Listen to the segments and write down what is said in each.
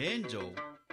Benjo.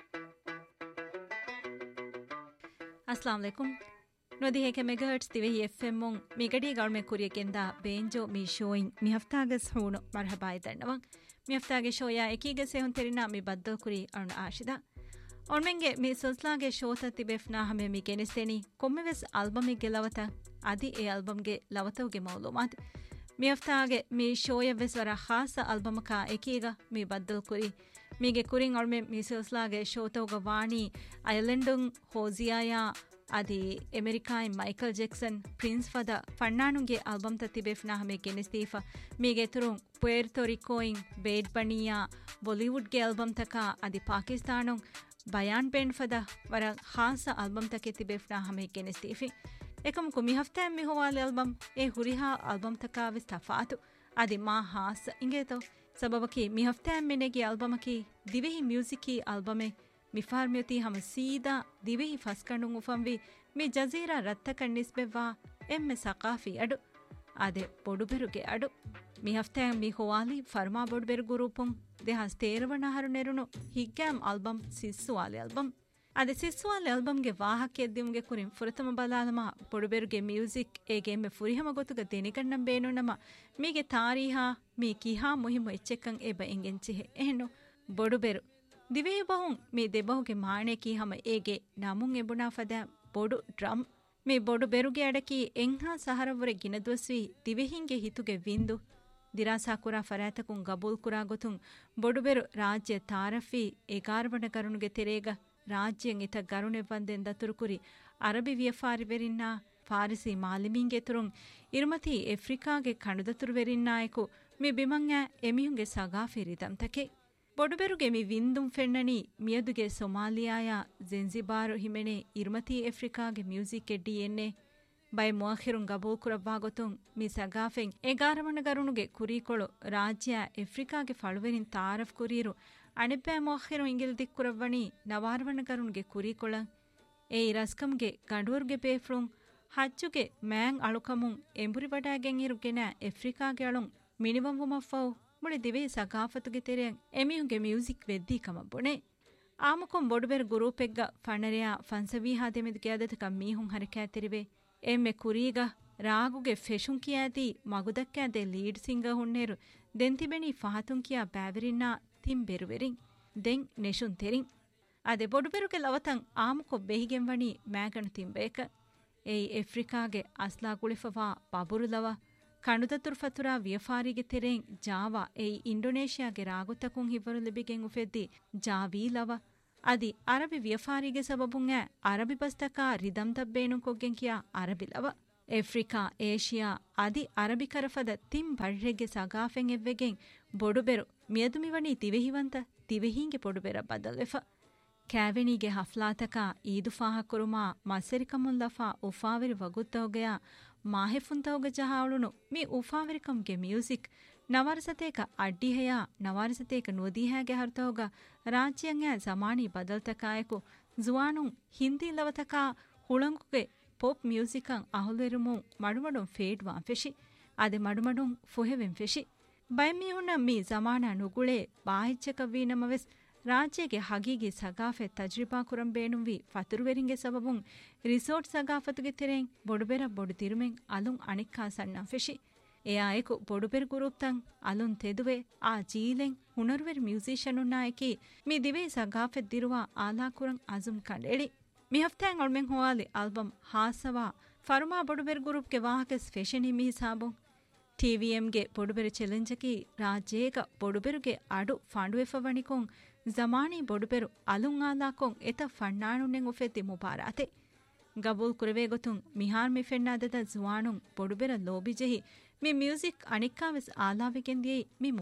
Assalamu alaikum. Nodi heke megahertz tivehi FM mon migadi gawme kuriyekenda Benjo mi showing mi haftaage shuno marhaba idannawan mi haftaage show ya ekige sehun terina mi baddal kuri arun ashida onmenge mi silsilage showta tibefna hame mi genisteni kommeves album ge lawata adi e album ge lawatuge mawlumat mi haftaage mi show ya veswara khasa album ka ekiga mi baddal kuri mige kurin orme mi silsilage showta ga wani islandun hozia adi Amerikai Michael Jackson Prince fada fannanunge album ta tibefna hame genestifa mige turun Puerto Ricoin Bad Bunny Bollywood ge album taka adi Pakistanun Bayan Band fada wara khasa album ta ke tibefna hame genestifi ekam ko mi hafta mi howale album e huriha album taka vis tafatu adi ma khas ingeto sababaki mi hafta menege album ki divehi music ki album ಮಿಫಾರ್ಮ್ಯತಿ ಹಮ ಸೀದಾ ದಿವೆಹಿ ಫಸ್ಕಂಡುಂ ಉಫಂವಿ ಮಿ Jazeera ರತ್ತಕಣ್ ನಿಸ್ಬೆವ್ವಾ ಎಮ್ಮೆ ಸಕಾಫಿ ಅಡು ಅದೆ ಬೊಡುಬೆರುಗೆ ಅಡು ಮಿ ಹಫ್ತಾಯಂ ಮಿ ಹೋವಾಲಿ ಫರ್ಮಾ ಬೊಡುಬೆರು ಗುರೂಪುಂ ದೆಹಾಸ್ ತೇರವಣ ಹರು ನೆರುನು ಹಿಗ್ಗಾಮ್ album ಸಿಸ್ಸುವಾಲಿ album ಅದೆ ಸಿಸ್ಸುವಾಲಿ ಆಲ್ಬಮ್ಗೆ ವಾಹಕ್ಕೆ ಎದ್ದಿಮ್ಗೆ ಕುರಿಂ ಫುರತಮ ಬಲಾಲಮ ಬೊಡುಬೆರುಗೆ music ಏಗೆ ಎಮ್ಮೆ ಫುರಿಹಮ ಗೊತ್ತುಗ ದೆನಿಕಣ್ಣಂ ಬೇನು ನಮ ಮೀಗೆ ತಾರೀಹಾ me ಕಿಹಾ ಮುಹಿಮ ಎಚ್ಚೆಕ್ಕಂ ಎಬ ಎಂಗೆಂಚಿಹೆ ಎಹೆನು ಬೊಡುಬೆರು ದಿವೆ ಬಹುಂ May ದೆಬಹುಗೆ ಮಾಣೆ ಕಿ ಹಮ ಏಗೆ ನಮುಂ ಎಬುನಾ ಫದ ಬೊಡು drum May ಬೊಡು ಬೆರುಗೆ ಅಡಕಿ ಎಂಹಾ ಸಹರವರೆ ಗಿನದ್ವಸ್ವಿ ದಿವೆಹಿಂಗೆ ಹಿತುಗೆ ವಿಂದು ದಿರಾಸಾ ಕುರಾ ಫರಾತಕುಂ ಗಬೂಲ್ ಕುರಾ ಗೊತುಂ ಬೊಡು ಬೆರು ರಾಜ್ಯ ತಾರಫಿ ಏಗಾರಬಣ ಕರುಣುಗೆ ತೆರೇಗ ರಾಜ್ಯಂ ಇತ ಗರುಣೆ ಬಂದೆನ್ ದತುರುಕುರಿ ಅರಬಿ ವಿಯಫಾರಿ ವೆರಿನ್ನಾ ಫಾರಿಸಿ ಮಾಲಿಮಿಂಗೆ ತುರುಂ ಇರುಮತಿ ಎಫ್ರಿಕಾಗೆ ಕಣುದತುರು ವೆರಿನ್ನಾಯಕು ಮೇ ಬಿಮಂಗ ಎಮಿಹುಂಗೆ ಸಗಾಫಿ ರಿದಂತಕೆ ಬೊಡುಬೆರುಗೆ ಮಿ ವಿಂದುಂ ಫೆನ್ನನಿ ಮಿಯದುಗೆ ಸೊಮಾಲಿಯಾಯ ಝೆನ್ಜಿಬಾರು ಹಿಮೆನೆ ಇರ್ಮತಿ ಎಫ್ರಿಕಾಗೆ ಮ್ಯೂಸಿಕ್ ಎಡ್ಡಿ ಎನ್ನೆ ಬೈ ಮುಆಖಿರುಂ ಗಬೂಲ್ ಕುರವ್ವಾ ಗೊತುಂ ಮಿ ಸಗಾಫೆಂ ಎಗಾರವಣ ಗರುಣುಗೆ ಕುರಿಕೊಳು ರಾಜ್ಯ ಎಫ್ರಿಕಾಗೆ ಫಳುವೆನಿನ್ ತಾರಫ್ ಕುರೀರು ಅಣಿಬ್ಬೆ ಮುಆಖಿರುಂ ಇಂಗಿಲ್ ದಿಕ್ಕುರವ್ವಣಿ ನವಾರವಣ ಗರುಣುಗೆ ಕುರಿಕೊಳಂ ಏ ರಸ್ಕಂಗೆ ಗಂಡೂರ್ಗೆ ಬೇಫ್ರುಂ ಹಜ್ಜುಗೆ ಮ್ಯಾಂಗ್ ಅಳುಕಮುಂ ಎಂಬುರಿ ವಡಾಗೆಂ ಇರುಗೆನ ಎಫ್ರಿಕಾಗೆ ಅಳುಂ ಮಿನಿವಂ ವುಮಫೌ ಮುಳಿ ದಿವೆ ಸಗಾಫತುಗೆ ತೆರೆಯಂ ಎಮಿಯುಂಗೆ ಮ್ಯೂಸಿಕ್ ವೆದ್ದಿ ಕಮಬ್ಬುಣೆ ಆಮಕೊಂ ಬೊಡುಬೆರು ಗ್ರೂಪೆಗ್ಗ ಫಣರೆಯ ಫನ್ಸವೀಹಾ ದೆಮೆದುಗೆ ಅದತಕ ಮೀಹುಂ ಹರಕෑ ತೆರಿವೆ ಎಮ್ಮೆ ಕುರೀಗ ರಾಗುಗೆ ಫೆಶುಂ ಕಿಯಾದಿ ಮಗುದಕ್ಕಾದೆ ಲೀಡ್ ಸಿಂಗರ್ ಹುಣ್ಣೇರು ದೆಂತಿಬೆಣಿ ಫಹತುಂ ಕಿಯಾ ಬ್ಯಾವೆರಿನ್ನಾ ತಿಂ ಬೆರುವೆರಿಂ ದೆಂ ನೆಶುಂ ತೆರಿಂ ಅದೆ ಬೊಡುಬೆರುಗೆ ಲವತಂ ಆಮಕೊ ಬೆಹಿಗೆಂ ವಣಿ ಮ್ಯಾಗಣು ತಿಂಬೇಕ ಏಯ್ ಎಫ್ರಿಕಾಗೆ ಅಸ್ಲಾ ಗುಳಿಫವಾ ಪಬುರುಲವ ಕಣುದತುರು ಫತುರಾ ವಿಯಫಾರಿಗೆ ತೆರೆಂ ಜಾವಾ ಏಯ್ ಇಂಡೋನೇಷಿಯಾಗೆ ರಾಗುತಕುಂ ಹಿವ್ವರು ಲಿಬಿಗೆಂ ಉಫೆದ್ದಿ ಜಾವೀ ಲವ ಅದಿ ಅರಬಿ ವಿಯಫಾರಿಗೆ ಸಬಬುಂ ಅರಬಿ ಬಸ್ತಕಾ ರಿದಂ ತಬ್ಬೇನು ಕೊಗ್ಗೆಂ ಕಿಯಾ ಅರಬಿ ಲವ ಎಫ್ರಿಕಾ ಏಷಿಯಾ ಅದಿ ಅರಬಿ ಕರಫದ ತಿಂ ಬಡ್ರೆಗೆ ಸಗಾಫೆಂ ಎವ್ವೆಗೆಂ ಬೊಡುಬೆರು ಮಿಯದುಮಿವಣಿ ತಿವೆಹಿವಂತ ತಿವೆಹಿಂಗೆ ಬೊಡುಬೆರ ಬದಲ್ವೆಫ ಕ್ಯಾವೆನಿಗೆ ಹಫ್ಲಾತಕ ಈದುಫಾಹ ಕುರುಮಾ ಮಸರಿಕಮುಲ್ಲಫಾ ಉಫಾವಿರಿ ವಗುತ್ತವಗೆಯ ಮಾಹೆಫುಂತವಗ ಜಹಾವಳುನು ಮಿ ಉಫಾವಿರಿಕಂಗೆ ಮ್ಯೂಸಿಕ್ ನವಾರಸತೇಕ ಅಡ್ಡಿಹೆಯ ನವಾರಸತೇಕ ನುವದಿಹಾಗೆ ಹರ್ತವಗ ರಾಜ್ಯಂಗ ಜಮಾನಿ ಬದಲ್ತಕಾಯಕು ಜುವಾನುಂ ಹಿಂದಿ ಲವತಕ ಹುಳಂಗುಗೆ ಪೋಪ್ ಮ್ಯೂಸಿಕಂ ಅಹುಲೆರುಮು ಮಡುಮಡುಂ ಫೇಡ್ವಾಂ ಫೆಶಿ ಅದೆ ಮಡುಮಡುಂ ಫುಹೆವೆಂ ಫೆಶಿ ಬೈಮಿಹುನ ಮಿ ಜಮಾನ ನುಗುಳೆ ಬಾಹಿಚ್ಚಕ ವೀನಮವೆಸ್ ರಾಜ್ಯಗೆ ಹಗೀಗಿ ಸಗಾಫೆ ತಜ್ರಿಬಾ ಕುರಂ ಬೇಣುವಿ ಫತುರುವೆರಿಂಗೆ ಸಬಬುಂ ರಿಸೋರ್ಟ್ ಸಗಾಫತುಗೆ ತೆರೆಂ ಬೊಡುಬೆರ ಬೊಡು ತಿರುಮೆಂ ಅಲುಂ ಅಣಿಕ್ಕಾ ಸಣ್ಣಂ ಫೆಶಿ ಎಯಾಯಕು ಬೊಡುಬೆರು ಗುರೂಪ್ತಂ ಅಲುಂ ತೆದುವೆ ಆ ಜೀಲೆಂ ಹುನರುವೆರಿ ಮ್ಯೂಸಿಷಿಯನುನ್ನಾಯಕಿ ಮಿ ದಿವೆ ಸಗಾಫೆ ದಿರುವ ಆಲಾ ಕುರಂ ಅಜುಂ ಕಂಡೆಳಿ ಮಿ ಹಫ್ತಾಂ ಒಳ್ಮೆಂ ಹೋವಾಲಿ ಆಲ್ಬಮ್ ಹಾಸವಾ ಫರುಮಾ ಬೊಡುಬೆರು ಗುರೂಪ್ಗೆ ವಾಹಕೆಸ್ ಫೆಶನಿ ಮಿ ಹಿಸಾಬುಂ ಟಿವಿಎಂಗೆ ಬೊಡುಬೆರು ಚಾಲೆಂಜಕಿ ರಾಜ್ಯೇಗ ಬೊಡುಬೆರುಗೆ ಅಡು ಫಂಡುವೆಫವಣಿಕೊಂ ಜಮಾನಿ ಬೊಡುಬೆರು ಅಲುಂ ಆಲಾಕೊಂ ಎತ ಫಣ್ಣಾಣುನೆಂ ಉಫೆದ್ದಿ ಮುಬಾರಾತೆ ಗಬೂಲ್ ಕುರವೆ ಗೊತುಂ ಮಿಹಾರ್ ಮಿಫೆನ್ನಾದದ ಜುವಾನುಂ ಬೊಡುಬೆರ ಲೋಬಿಜೆಹಿ ಮಿ ಮ್ಯೂಸಿಕ್ ಅಣಿಕ್ಕಾವೆಸ್ ಆಲಾವಿಗೆಂದಿಯೇ ಮಿ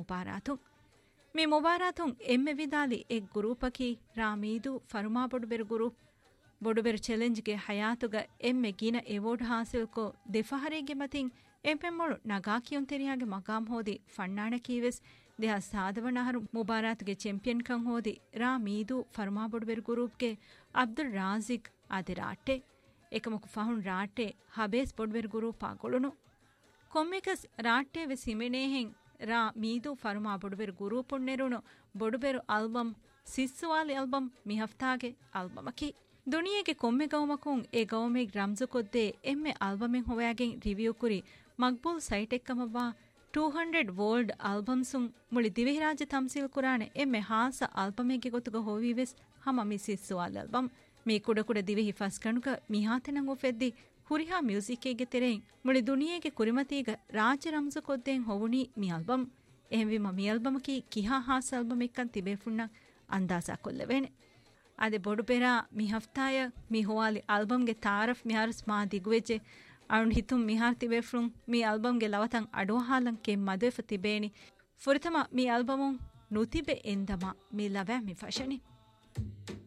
ಮುಬಾರಾತುಂ ಎಮ್ಮೆ ವಿದಾಲಿ ಎಗ್ ಗುರೂಪಕಿ ರಾಮೀದು ಫರುಮಾ ಬೊಡುಬೆರು ಗುರೂಪ್ ಬೊಡುಬೆರು ಚಾಲೆಂಜ್ಗೆ ಹಯಾತುಗ ಎಮ್ಮೆ ಗಿನ ಎವೋರ್ಡ್ ಹಾಸಿಲ್ಕೊ ದೆಫಹರೆಗೆ ಮತಿಂ ಎಂಪೆಮ್ಮೊಳು ನಗಾಕಿಯೊಂ ತೆರಿಯಾಗೆ ಮಗಾಮ್ ಹೋದಿ ಫಣ್ಣಾಣಕೀವೆಸ್ ದೇಹ ಸಾಧವಣಹರು ಮುಬಾರಾತ್ಗೆ ಚಾಂಪಿಯನ್ ಕಂ ಹೋದಿ ರಾ ಮೀದು ಫರ್ಮಾ ಬೊಡುಬೆರು ಗ್ರೂಪ್ಗೆ ಅಬ್ದುಲ್ ರಾಜಿಕ್ ಆದೆ ರಾಟೆ ಏಕಮಕು ಫಹುನ್ ರಾಟೆ ಹಬೇಸ್ ಬೊಡುಬೆರು group ಆಗೊಳುನು ಕೊಮ್ಮಿಕಸ್ ರಾಟೆ we ಸಿಮೆನೇಹೆಂ Ra ಮೀದು ಫರ್ಮಾ ಬೊಡುಬೆರು group ಉಣ್ಣೆರುನು ಬೊಡುಬೆರು album ಸಿಸ್ಸುವಾಲಿ album me ಹಫ್ತಾಗೆ ಆಲ್ಬಮಕಿ ದುನಿಯೆಗೆ ಕೊಮ್ಮೆ ಗೌಮಕುಂ A ಗೌಮೆಗ್ Ranju ಕೊದ್ದೆ ಎಮ್ಮೆ ಆಲ್ಬಮೆನ್ ಹೊವಯಾಗೆನ್ ರಿವ್ಯೂ ಕುರಿ ಮಕ್ಬೂಲ್ ಸೈಟ್ ಎಕ್ಕಮವ್ವಾ 200 ವೋಲ್ಡ್ ಆಲ್ಬಮ್ಸುಂ ಮುಳಿ ದಿವೆಹಿರಾಜ ತಮ್ಸೀಲ್ ಕುರಾಣೆ ಎಮ್ಮೆ ಹಾಸ ಆಲ್ಬಮೆಗೆ ಗೊತ್ತುಗ ಹೋವಿವೆಸ್ ಹಮ ಮಿ ಸಿಸ್ಸುವಾಲಿ ಆಲ್ಬಮ್ ಮೀ ಕುಡ ದಿವೆಹಿ ಫಸ್ ಕಣುಕ ಮಿಹಾತೆನಂ ಒಫೆದ್ದಿ ಹುರಿಹಾ ಮ್ಯೂಸಿಕ್ಕೆಗೆ ತೆರೆಯಿನ್ ಮುಳಿ ದುನಿಯೆಗೆ ಕುರಿಮತೀಗ ರಾಜ ರಂಜು ಕೊದ್ದೆನ್ ಹೊವುಣಿ ಮಿ ಆಲ್ಬಮ್ ಎಹೆಂವಿಮ ಮಿ ಆಲ್ಬಮಕಿ ಕಿಹಾ ಹಾಸ ಆಲ್ಬಮ್ ಎಕ್ಕನ್ ತಿಬೇಫುಣ್ಣಂ ಅಂದಾಜಾ ಕೊಲ್ಲೆವೇನೆ ಅದೆ ಬೊಡು ಪೆರಾ ಮಿ ಹಫ್ತಾಯ ಮಿ ಹೋವಾಲಿ ಆಲ್ಬಮ್ಗೆ ತಾರಫ್ ಮಿಹಾರಸ್ ಮಾ ದಿಗುವೆಜೆ ಅರುಣ್ ಹಿತುಂ ಮಿಹಾರ್ ತಿಬೇಫ್ರುಂ ಮಿ ಆಲ್ಬಮ್ಗೆ ಲವತಂ ಅಡೋಹಾಲಂ ಕೆ ಮದುವೆಫ ತಿಬೇನಿ ಫುರಿತಮ ಮಿ ಆಲ್ಬಮುಂ ನುತಿಬೆ ಎಂದಮ ಮಿ ಲವ್ಯಾ ಮಿ ಫಶನಿ